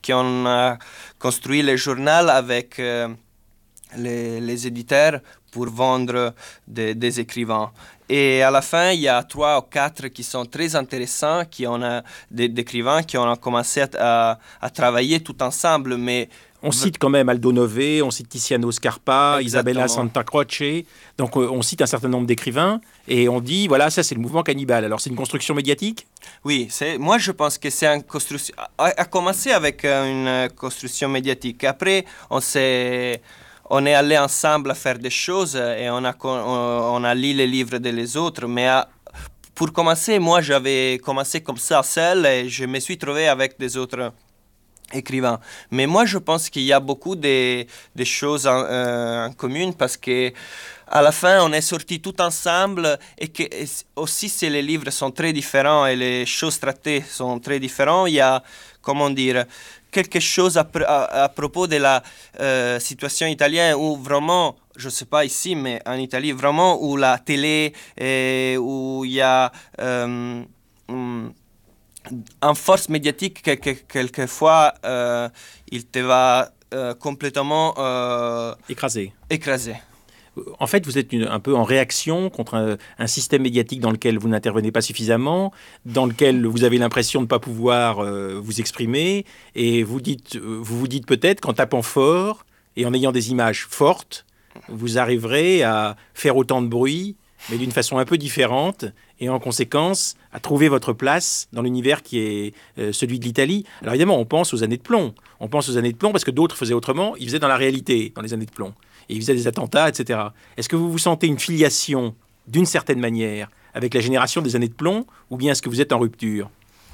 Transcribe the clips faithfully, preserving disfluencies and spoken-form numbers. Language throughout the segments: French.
qui ont euh, construit le journal avec euh, les, les éditeurs pour vendre des, des écrivains. Et à la fin, il y a trois ou quatre qui sont très intéressants, qui ont euh, des, des écrivains qui ont commencé à, à, à travailler tout ensemble, mais on cite quand même Aldo Nové, on cite Tiziano Scarpa, Exactement. Isabella Santa Croce. Donc euh, on cite un certain nombre d'écrivains et on dit, voilà, ça c'est le mouvement cannibale. Alors c'est une construction médiatique ? Oui, c'est, moi je pense que c'est une construction... A, a commencé avec une construction médiatique. Après, on s'est... On est allé ensemble à faire des choses et on a, on, on a lu les livres des autres, mais à, pour commencer, moi j'avais commencé comme ça seul et je me suis trouvé avec des autres écrivains. Mais moi je pense qu'il y a beaucoup de, de choses en, euh, en commun parce que à la fin on est sortis tout ensemble et que et aussi si les livres sont très différents et les choses traitées sont très différentes, il y a, comment dire, quelque chose à, à, à propos de la euh, situation italienne où vraiment, je ne sais pas ici, mais en Italie, vraiment où la télé, et où il y a euh, um, une force médiatique que, que quelquefois euh, il te va euh, complètement euh, écrasé. écraser. En fait, vous êtes une, un peu en réaction contre un, un système médiatique dans lequel vous n'intervenez pas suffisamment, dans lequel vous avez l'impression de ne pas pouvoir euh, vous exprimer, et vous, dites, vous vous dites peut-être qu'en tapant fort et en ayant des images fortes, vous arriverez à faire autant de bruit, mais d'une façon un peu différente, et en conséquence, à trouver votre place dans l'univers qui est euh, celui de l'Italie. Alors évidemment, on pense aux années de plomb. On pense aux années de plomb parce que d'autres faisaient autrement. Ils faisaient dans la réalité, dans les années de plomb. Et ils faisaient des attentats, et cetera. Est-ce que vous vous sentez une filiation, d'une certaine manière, avec la génération des années de plomb, ou bien est-ce que vous êtes en rupture ?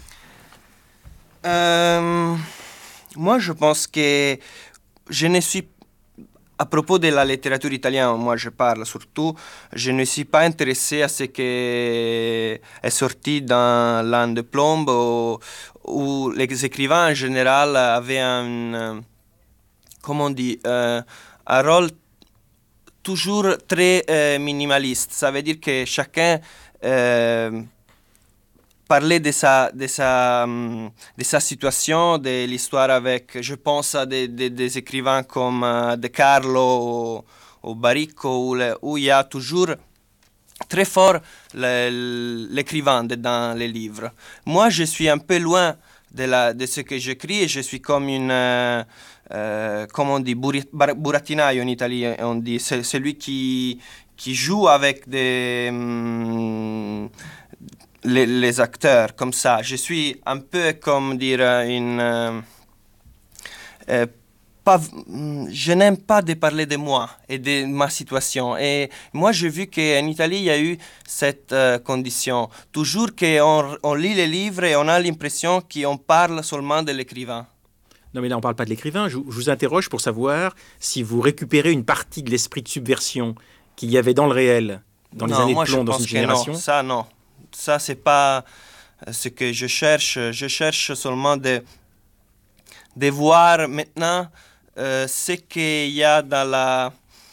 euh, Moi, je pense que je ne suis... À propos de la littérature italienne, moi je parle surtout, je ne suis pas intéressé à ce qui est sorti dans l'an de plomb, où, où les écrivains en général avaient un, comment on dit, euh, un rôle toujours très euh, minimaliste. Ça veut dire que chacun euh, parlait de sa, de, sa, de sa situation, de l'histoire avec, je pense à des, des, des écrivains comme uh, De Carlo ou, ou Baricco, où, le, où il y a toujours très fort le, l'écrivain dans les livres. Moi, je suis un peu loin de, la, de ce que j'écris et je suis comme une... Euh, euh, comment on dit, burattinaio en Italie, on dit, c'est celui qui, qui joue avec des... Hum, Les, les acteurs comme ça. Je suis un peu comme dire une... Euh, euh, pas, je n'aime pas de parler de moi et de ma situation. Et moi, j'ai vu qu'en Italie, il y a eu cette euh, condition. Toujours qu'on on lit les livres et on a l'impression qu'on parle seulement de l'écrivain. Non, mais là, on ne parle pas de l'écrivain. Je, je vous interroge pour savoir si vous récupérez une partie de l'esprit de subversion qu'il y avait dans le réel, dans les non, années moi, de plomb, je dans pense une que génération. Non, ça, non. Ça, c'est pas ce que je cherche. Je cherche seulement de, de voir maintenant euh, ce qu'il y a dans la...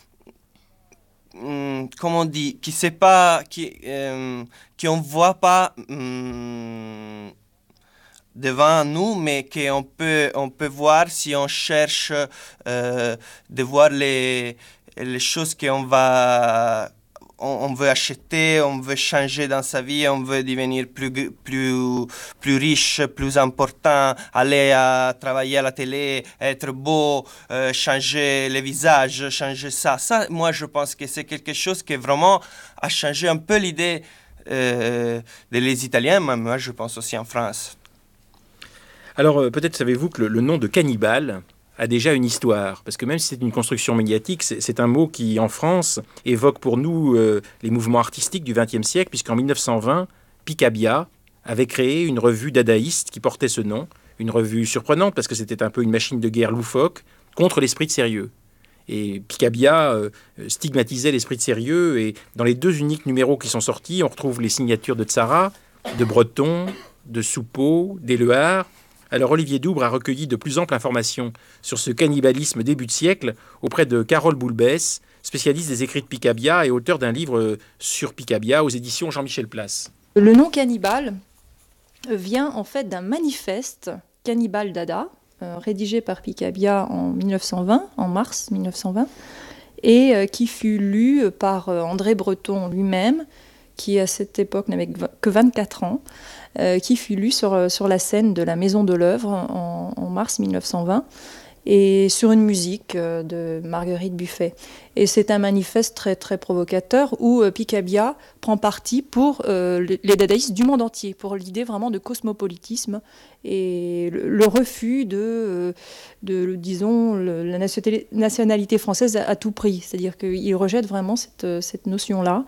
Hum, comment on dit, qui sait pas, qui, euh, qui on voit pas hum, devant nous, mais qu'on peut, on peut voir si on cherche euh, de voir les, les choses qu'on va... On veut acheter, on veut changer dans sa vie, on veut devenir plus, plus, plus riche, plus important, aller à travailler à la télé, être beau, euh, changer le visage, changer ça. Ça, moi, je pense que c'est quelque chose qui vraiment a changé un peu l'idée euh, des Italiens, mais moi, je pense aussi en France. Alors, euh, peut-être savez-vous que le, le nom de cannibale a déjà une histoire, parce que même si c'est une construction médiatique, c'est, c'est un mot qui, en France, évoque pour nous euh, les mouvements artistiques du vingtième siècle, puisqu'en mille neuf cent vingt, Picabia avait créé une revue dadaïste qui portait ce nom, une revue surprenante, parce que c'était un peu une machine de guerre loufoque contre l'esprit de sérieux. Et Picabia euh, stigmatisait l'esprit de sérieux, et dans les deux uniques numéros qui sont sortis, on retrouve les signatures de Tzara, de Breton, de Soupeau, d'Éluard. Alors Olivier Doubre a recueilli de plus amples informations sur ce cannibalisme début de siècle auprès de Carole Boulbès, spécialiste des écrits de Picabia et auteur d'un livre sur Picabia aux éditions Jean-Michel Place. Le nom cannibale vient en fait d'un manifeste, Cannibal Dada, euh, rédigé par Picabia en mille neuf cent vingt, en mars mille neuf cent vingt, et euh, qui fut lu par euh, André Breton lui-même, qui à cette époque n'avait que vingt-quatre ans, euh, qui fut lu sur, sur la scène de la Maison de l'Œuvre en, en mars mille neuf cent vingt, et sur une musique euh, de Marguerite Buffet. Et c'est un manifeste très, très provocateur où euh, Picabia prend parti pour euh, les dadaïstes du monde entier, pour l'idée vraiment de cosmopolitisme et le, le refus de, euh, de disons, le, la nationalité française à, à tout prix. C'est-à-dire qu'il rejette vraiment cette, cette notion-là.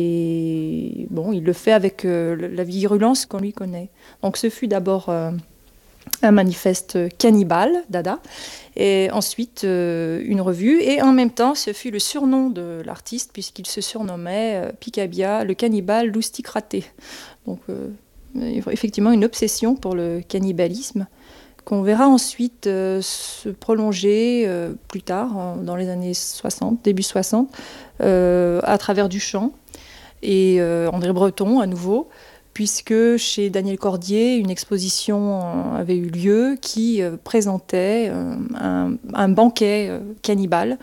Et bon, il le fait avec euh, la virulence qu'on lui connaît. Donc ce fut d'abord... Euh, un manifeste cannibale, Dada, et ensuite euh, une revue, et en même temps ce fut le surnom de l'artiste puisqu'il se surnommait euh, Picabia, le cannibale lousticraté. Donc euh, effectivement une obsession pour le cannibalisme qu'on verra ensuite euh, se prolonger euh, plus tard, euh, dans les années soixante, début soixante, euh, à travers Duchamp et euh, André Breton à nouveau, puisque chez Daniel Cordier, une exposition avait eu lieu qui euh, présentait euh, un, un banquet euh, cannibale.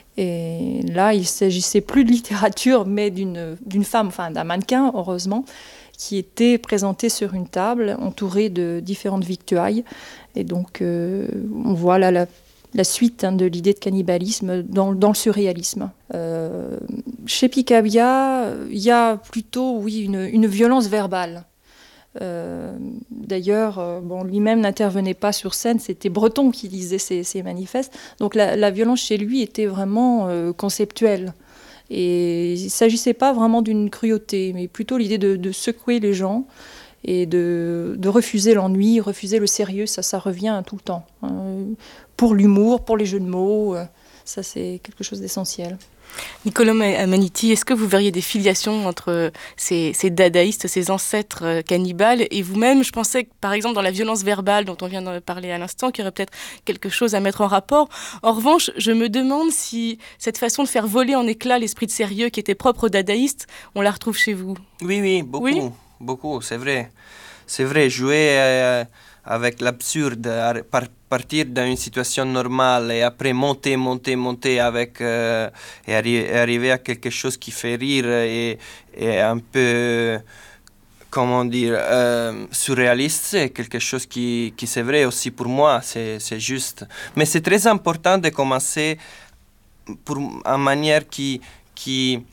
Et là, il ne s'agissait plus de littérature, mais d'une, d'une femme, enfin d'un mannequin, heureusement, qui était présenté sur une table, entourée de différentes victuailles. Et donc, euh, on voit là la, la suite hein, de l'idée de cannibalisme dans, dans le surréalisme. Euh, chez Picabia, il y a plutôt, oui, une, une violence verbale. Euh, d'ailleurs, euh, bon, lui-même n'intervenait pas sur scène, c'était Breton qui lisait ses, ses manifestes. Donc la, la violence chez lui était vraiment euh, conceptuelle. Et il ne s'agissait pas vraiment d'une cruauté, mais plutôt l'idée de, de secouer les gens et de, de refuser l'ennui, refuser le sérieux, ça, ça revient tout le temps. Hein. Pour l'humour, pour les jeux de mots, ça c'est quelque chose d'essentiel. Nicolas Amaniti, est-ce que vous verriez des filiations entre ces, ces dadaïstes, ces ancêtres cannibales et vous-même? Je pensais que, par exemple, dans la violence verbale dont on vient de parler à l'instant, qu'il y aurait peut-être quelque chose à mettre en rapport. En revanche, je me demande si cette façon de faire voler en éclats l'esprit de sérieux qui était propre aux dadaïstes, on la retrouve chez vous. Oui, oui, beaucoup, oui? beaucoup, c'est vrai. C'est vrai, jouer euh, avec l'absurde, par partir d'une situation normale et après monter, monter, monter avec, euh, et, arri- et arriver à quelque chose qui fait rire et, et un peu, comment dire, euh, surréaliste, c'est quelque chose qui, qui c'est vrai aussi pour moi, c'est, c'est juste. Mais c'est très important de commencer pour une manière qui, qui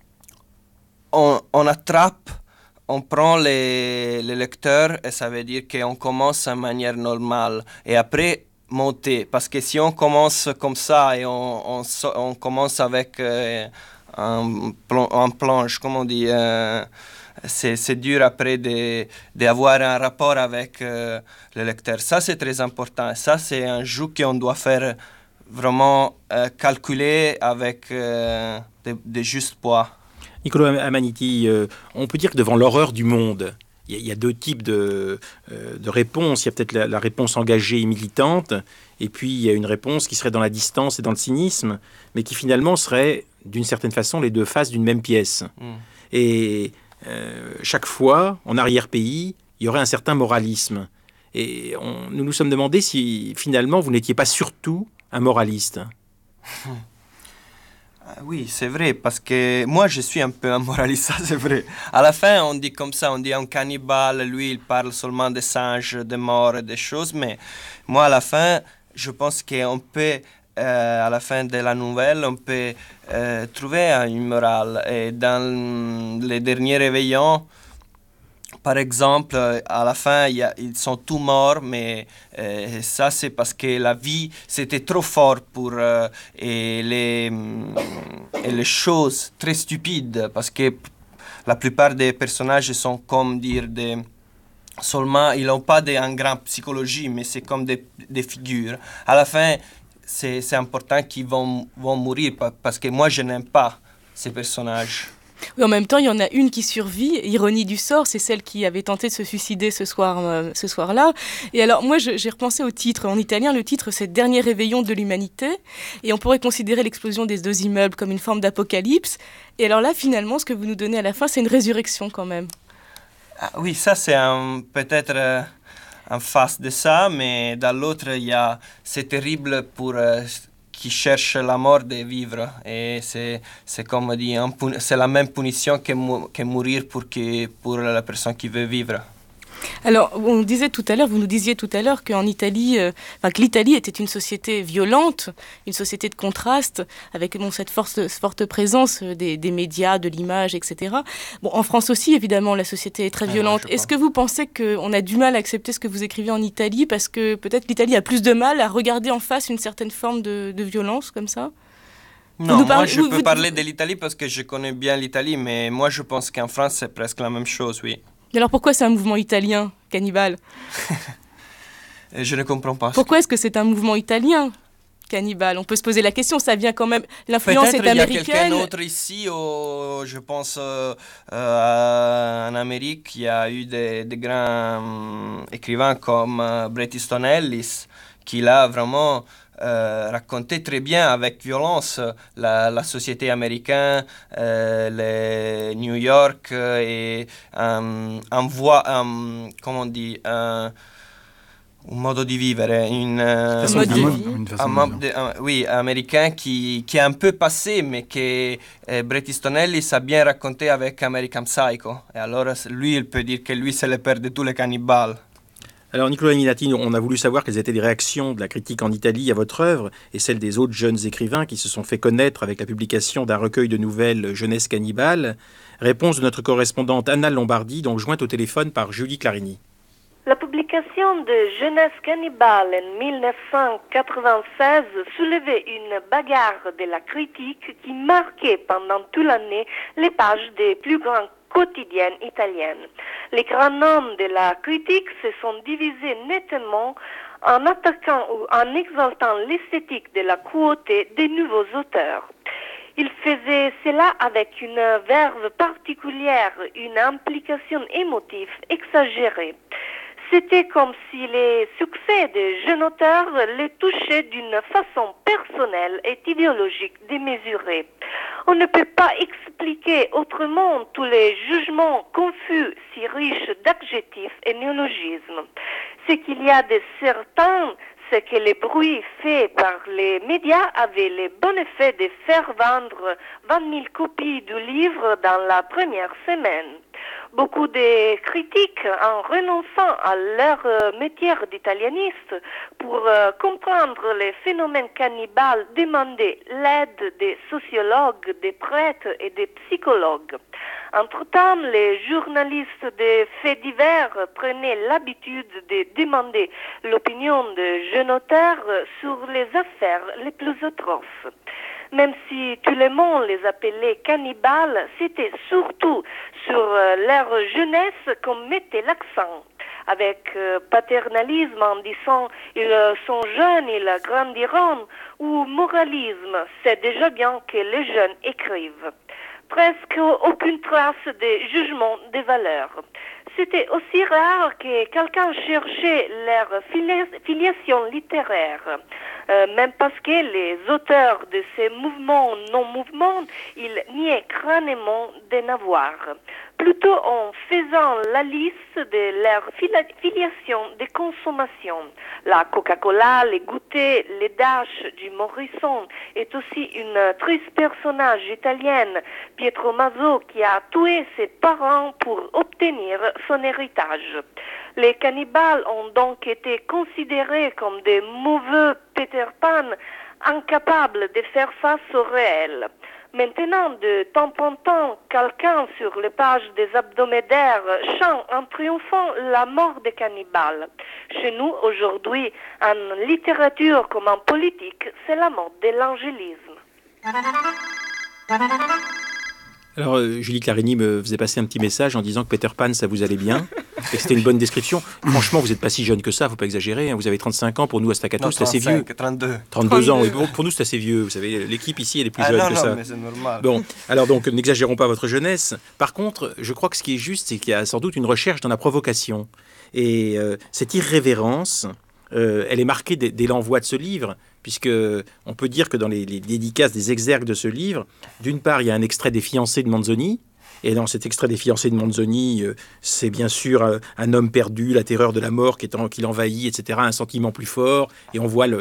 on, on attrape. On prend les, les lecteurs et ça veut dire qu'on commence de manière normale et après monter. Parce que si on commence comme ça et on, on, on commence avec euh, un, un planche, comme on dit, euh, c'est, c'est dur après d'avoir un rapport avec euh, le lecteur. Ça, c'est très important. Ça, c'est un jeu qu'on doit faire vraiment euh, calculer avec euh, des de justes poids. Nicolas Amaniti, euh, on peut dire que devant l'horreur du monde, il y, y a deux types de, euh, de réponses. Il y a peut-être la, la réponse engagée et militante, et puis il y a une réponse qui serait dans la distance et dans le cynisme, mais qui finalement serait, d'une certaine façon, les deux faces d'une même pièce. Mm. Et euh, chaque fois, en arrière-pays, il y aurait un certain moralisme. Et on, nous nous sommes demandé si, finalement, vous n'étiez pas surtout un moraliste. Oui, c'est vrai, parce que moi, je suis un peu un moraliste, ça c'est vrai. À la fin, on dit comme ça, on dit un cannibale, lui, il parle seulement des singes, des morts et des choses, mais moi, à la fin, je pense qu'on peut, euh, à la fin de la nouvelle, on peut euh, trouver une morale. Et dans les derniers réveillons, par exemple, à la fin, y a, ils sont tous morts, mais euh, ça, c'est parce que la vie, c'était trop fort pour... Euh, et, les, et les choses très stupides, parce que la plupart des personnages sont comme dire des... Seulement, ils n'ont pas de, une grande psychologie, mais c'est comme des, des figures. À la fin, c'est, c'est important qu'ils vont, vont mourir, parce que moi, je n'aime pas ces personnages. Oui, en même temps, il y en a une qui survit. Ironie du sort, c'est celle qui avait tenté de se suicider ce, soir, euh, ce soir-là. Et alors, moi, je, j'ai repensé au titre. En italien, le titre, c'est « Dernier réveillon de l'humanité ». Et on pourrait considérer l'explosion des deux immeubles comme une forme d'apocalypse. Et alors là, finalement, ce que vous nous donnez à la fin, c'est une résurrection quand même. Ah, oui, ça, c'est un, peut-être euh, en face de ça, mais dans l'autre, il y a, c'est terrible pour euh, qui cherche la mort de vivre. Et c'est, c'est comme dit, un, c'est la même punition que, mou- que mourir pour, que, pour la personne qui veut vivre. Alors, on disait tout à l'heure, vous nous disiez tout à l'heure qu'en Italie, euh, enfin, que l'Italie était une société violente, une société de contraste, avec bon, cette force, forte présence des, des médias, de l'image, et cetera. Bon, en France aussi, évidemment, la société est très Ah, violente. Est-ce que vous pensez qu'on a du mal à accepter ce que vous écrivez en Italie parce que peut-être l'Italie a plus de mal à regarder en face une certaine forme de, de violence comme ça? Non, nous moi parlez- je vous- peux vous- parler de l'Italie parce que je connais bien l'Italie, mais moi je pense qu'en France c'est presque la même chose, oui. Et alors pourquoi c'est un mouvement italien, cannibale? Et je ne comprends pas. Pourquoi est-ce que c'est un mouvement italien, cannibale? On peut se poser la question, ça vient quand même... L'influence Peut-être est il y a quelqu'un américaine. d'autre ici, ou je pense euh, euh, en Amérique, il y a eu des, des grands hum, écrivains comme euh, Bret Easton Ellis, qui l'a vraiment euh, raconté très bien avec violence la, la société américaine, euh, les New York euh, et um, un voie, um, comment on dit, un, un modo di vivere, une, euh, Façon de Un vivre. mode- une façon un de mob vivre. de- un- oui, américain qui, qui est un peu passé, mais que euh, Bret Easton Ellis a bien raconté avec American Psycho. Et alors, lui, il peut dire que lui, c'est le père de tous les cannibales. Alors Nicolas Minati, on a voulu savoir quelles étaient les réactions de la critique en Italie à votre œuvre et celles des autres jeunes écrivains qui se sont fait connaître avec la publication d'un recueil de nouvelles Jeunesse cannibale. Réponse de notre correspondante Anna Lombardi, donc jointe au téléphone par Julie Clarini. La publication de Jeunesse cannibale en mille neuf cent quatre-vingt-seize soulevait une bagarre de la critique qui marquait pendant toute l'année les pages des plus grands quotidiennes italiennes. Les grands noms de la critique se sont divisés nettement en attaquant ou en exaltant l'esthétique de la cruauté des nouveaux auteurs. Il faisait cela avec une verve particulière, une implication émotive exagérée. C'était comme si les succès des jeunes auteurs les touchaient d'une façon personnelle et idéologique démesurée. On ne peut pas expliquer autrement tous les jugements confus si riches d'adjectifs et néologismes. Ce qu'il y a de certain, c'est que les bruits faits par les médias avaient le bon effet de faire vendre vingt mille copies du livre dans la première semaine. Beaucoup de critiques, en renonçant à leur euh, métier d'italianiste pour euh, comprendre les phénomènes cannibales, demandaient l'aide des sociologues, des prêtres et des psychologues. Entre-temps, les journalistes des faits divers prenaient l'habitude de demander l'opinion de jeunes auteurs sur les affaires les plus atroces. Même si tout le monde les appelait cannibales, c'était surtout sur euh, leur jeunesse qu'on mettait l'accent. Avec euh, paternalisme en disant « ils sont jeunes, ils grandiront » ou moralisme « c'est déjà bien que les jeunes écrivent ». Presque aucune trace de jugement des valeurs. C'était aussi rare que quelqu'un cherchait leur filia- filiation littéraire. Euh, même parce que les auteurs de ces mouvements non-mouvements, ils niaient crânement d'en avoir. Plutôt en faisant la liste de leur fila- filiation de consommation. La Coca-Cola, les goûters, les Dash du Morrison est aussi une triste personnage italienne, Pietro Maso, qui a tué ses parents pour obtenir son héritage. Les cannibales ont donc été considérés comme des mauvais Peter Pan, incapables de faire face au réel. Maintenant, de temps en temps, quelqu'un sur les pages des hebdomadaires chante en triomphant la mort des cannibales. Chez nous, aujourd'hui, en littérature comme en politique, c'est la mort de l'angélisme. Alors, euh, Julie Clarini me faisait passer un petit message en disant que Peter Pan, ça vous allait bien, et que c'était une bonne description. Franchement, vous n'êtes pas si jeune que ça, faut pas exagérer. Hein. Vous avez trente-cinq ans, pour nous à Staccato, c'est assez vieux. trente-deux. trente-deux ans, oui, pour, pour nous c'est assez vieux. Vous savez, l'équipe ici, elle est plus Ah jeune non, que non, ça. mais c'est normal. Bon, alors donc, n'exagérons pas votre jeunesse. Par contre, je crois que ce qui est juste, c'est qu'il y a sans doute une recherche dans la provocation. Et euh, cette irrévérence, euh, elle est marquée dès, dès l'envoi de ce livre, puisque on peut dire que dans les, les dédicaces des exergues de ce livre, d'une part, il y a un extrait des fiancés de Manzoni, Et dans cet extrait des fiancés de Manzoni, euh, c'est bien sûr euh, un homme perdu, la terreur de la mort qui, est en, qui l'envahit, et cetera, un sentiment plus fort. Et on voit le,